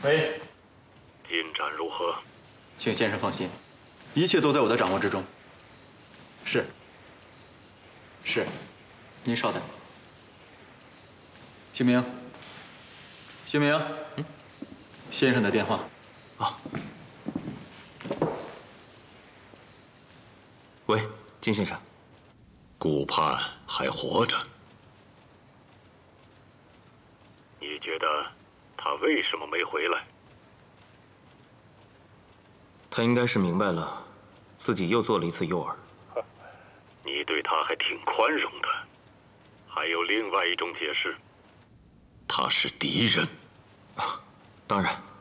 喂， 进展如何？ 请先生放心，一切都在我的掌握之中。是。您稍等。姓名。姓名。先生的电话。 啊。喂，金先生。 顾盼还活着。你觉得他为什么没回来？ 他应该是明白了，自己又做了一次诱饵。 你对他还挺宽容的。还有另外一种解释，他是敌人。 啊，当然。